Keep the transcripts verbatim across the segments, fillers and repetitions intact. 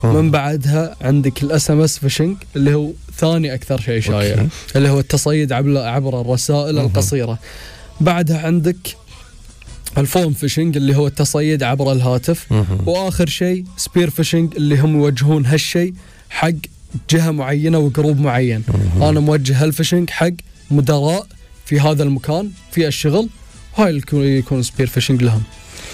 من بعدها عندك الاس ام اس فيشنج اللي هو ثاني اكثر شيء شائع، اللي هو التصيد عبر عبر الرسائل مم. القصيره. بعدها عندك الفون فيشنج اللي هو التصيد عبر الهاتف. مم. واخر شيء سبير فيشنج اللي هم يوجهون هالشيء حق جهه معينه وجروب معين. مم. انا موجه هالفيشنج حق مدراء في هذا المكان في الشغل، هاي اللي يكون سبير فيشنج لهم.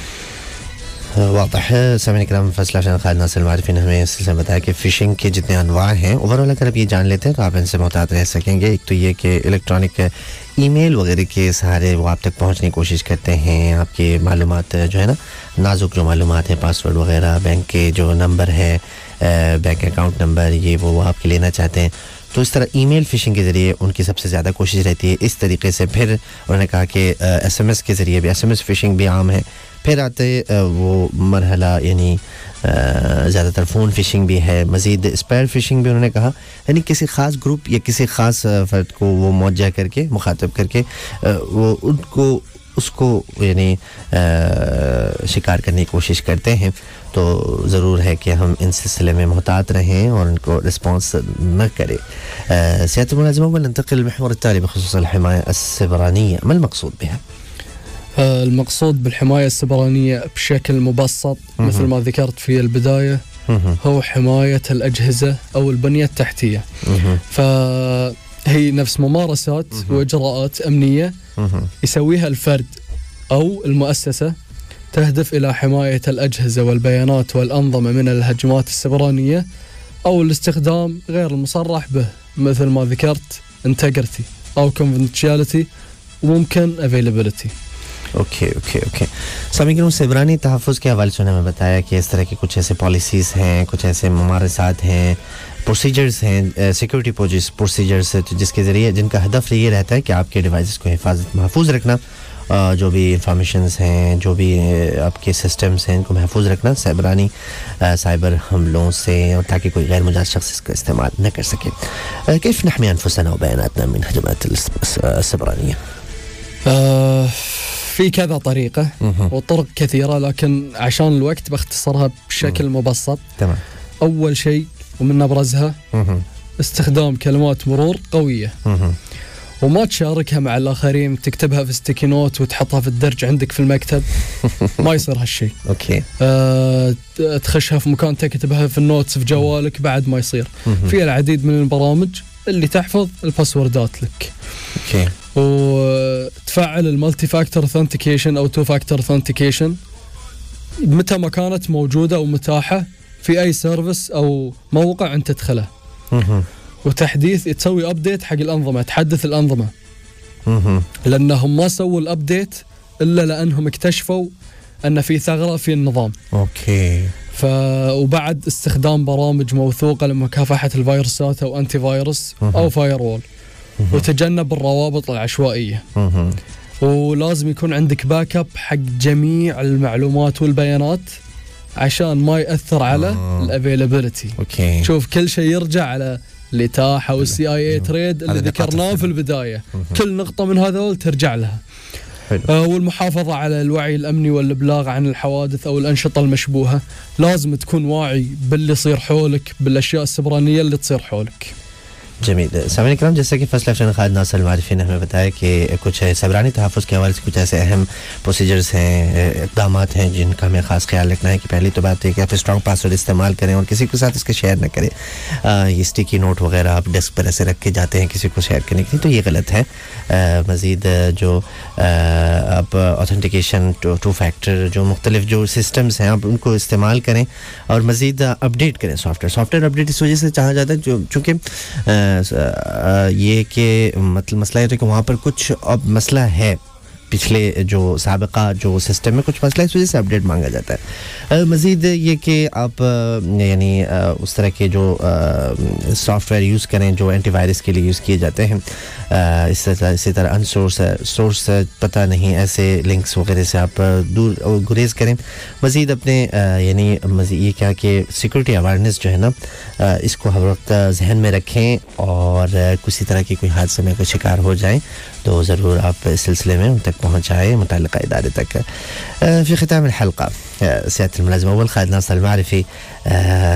वाضح है। सामने कलाम फैसला शान खालिद नासिर मारिफी ने हमें इससे बताया कि फ़िशिंग के जितने अनवाع हैं ओवरऑल अगर आप ये जान लेते हैं तो आप इनसे मुहतात रह सकेंगे। एक तो ये कि इलेक्ट्रॉनिक ईमेल वगैरह के सहारे वो आप तक पहुंचने की कोशिश करते हैं, आपके मालूमात जो है ना नाजुक जो मालूमात हैं पासवर्ड वगैरह, बैंक के जो नंबर है बैंक अकाउंट नंबर ये वो आपके लेना चाहते हैं, तो इस तरह ईमेल फ़िशिंग के ज़रिए उनकी सबसे ज़्यादा कोशिश रहती है। इस तरीके से फिर उन्होंने कहा कि एसएमएस के ज़रिए भी एसएमएस फ़िशिंग भी आम है। फिर आते वो मरहला यानी ज़्यादातर फ़ोन फ़िशिंग भी है, मज़ीद स्पैम फ़िशिंग भी उन्होंने कहा, यानी किसी ख़ास ग्रुप या किसी ख़ास फ़र्द को वो मुवज्जह करके मुखातब करके वो उनको उसको यानी शिकार करने की कोशिश करते हैं। तो ज़रूर है कि हम इन सिलसिले में मुहतात रहें और उनको रिस्पॉन्स न करें। सियासत मुलाज़िम अव्वल नंतक़िल ललमहवर التالي بخصوص الحماية السبرانية، ما المقصود بها؟ المقصود بالحماية السبرانية بشكل مبسط مثل ما ذكرت في البداية هو حماية الأجهزة أو البنية التحتية. فهي نفس ممارسات وإجراءات أمنية يسويها الفرد أو المؤسسة تهدف إلى حماية الأجهزة والبيانات والأنظمة من الهجمات السبرانية أو الاستخدام غير المصرح به مثل ما ذكرت integrity أو confidentiality وممكن availability. ओके ओके ओके सामिन सिबरानी तहफ़्फ़ुज़ के हवाले से उन्होंने बताया कि इस तरह की कुछ ऐसे पॉलिसीज़ हैं, कुछ ऐसे मुमारसात हैं, प्रोसीजर्स हैं, सिक्योरिटी प्रोसीजर्स जिसके ज़रिए जिनका हदफ ये रहता है कि आपके डिवाइसेस को हिफाजत महफूज रखना, जो भी इंफॉर्मेशंस हैं, जो भी आपके सिस्टम्स हैं, इनको महफूज रखना साइबरानी साइबर हमलों से, और ताकि कोई गैर मुजाहिद शख्स इसका इस्तेमाल न कर सके। कैफ़ नहमी अनफुसना व बयानातना मिन हजमात السبرانية؟ في كذا طريقة وطرق كثيرة، لكن عشان الوقت بختصرها بشكل مبسط. تمام. أول شيء ومن أبرزها استخدام كلمات مرور قوية وما تشاركها مع الآخرين، تكتبها في ستيكي نوت وتحطها في الدرج عندك في المكتب، ما يصير هالشيء. أوكي. أه تخشها في مكان تكتبها في النوتس في جوالك، بعد ما يصير. في العديد من البرامج اللي تحفظ الباسوردات لك. أوكي. وتفعل المالتي فاكتور اوثنتيكيشن او تو فاكتور اوثنتيكيشن متى ما كانت موجوده ومتاحه في اي سيرفيس او موقع انت تدخله. وتحديث تسوي ابديت حق الانظمه، تحدث الانظمه لانهم ما سووا الابديت الا لانهم اكتشفوا ان في ثغره في النظام. اوكي. ف وبعد استخدام برامج موثوقه لمكافحه الفيروسات او انتي فيروس او فاير وول، وتجنب الروابط العشوائية. ولازم يكون عندك باك اب حق جميع المعلومات والبيانات عشان ما يأثر على الافيلابيلتي. اوكي. شوف كل شيء يرجع على الإتاحة والسي اي اي تريد اللي ذكرناه في البداية. كل نقطة من هذول ترجع لها. آه والمحافظة على الوعي الأمني والإبلاغ عن الحوادث أو الأنشطة المشبوهة. لازم تكون واعي باللي يصير حولك، بالأشياء السبرانية اللي تصير حولك. जमील सामने करम जैसे कि फैसला शान खालिद नासिर मारिफी ने हमें बताया कि कुछ साइबरानी तहफ़्फ़ुज़ के हवाले से कुछ ऐसे अहम प्रोसीजर्स हैं, इक़दामात हैं जिनका हमें ख़ास ख्याल रखना है कि पहली तो बात है कि आप स्ट्रॉन्ग पासवर्ड इस्तेमाल करें और किसी के साथ इसके शेयर न करें। ये स्टिकी नोट वगैरह आप डेस्क पर ऐसे रख के जाते हैं किसी को शेयर करने के लिए, तो ये गलत है। मज़ीद जो आप ऑथेंटिकेशन टू फैक्टर जो मुख्तलिफ जो सिस्टम्स हैं आप उनको इस्तेमाल करें और मज़ीद अपडेट करें सॉफ्टवेयर सॉफ्टवेयर अपडेट इस वजह से चाहा जाता है जो चूँकि ये कि मतलब मसला ये तो कि वहाँ पर कुछ अब मसला है पिछले जो साबिका जो सिस्टम में कुछ मसला इस वजह से अपडेट मांगा जाता है। मज़ीद ये कि आप यानी उस तरह के जो सॉफ्टवेयर यूज़ करें जो एंटीवायरस के लिए यूज़ किए जाते हैं, इस तरह इसी तरह अनसोर्स सोर्स पता नहीं ऐसे लिंक्स वगैरह से आप दूर गुरेज करें। मज़ीद अपने यानी मज़ीद ये क्या कि सिक्योरिटी अवेयरनेस जो है ना इसको हर वक्त जहन में रखें और किसी तरह की कोई हादसे में कोई शिकार हो जाए तो ज़रूर आप इस सिलसिले में उन तक पहुँचाएँ मुतल्लिक़ा इदारे तक। फ़ी ख़िताम अल हल्क़ा सियासत मुलाज़िम अव्वल खालिद नासिर मारिफी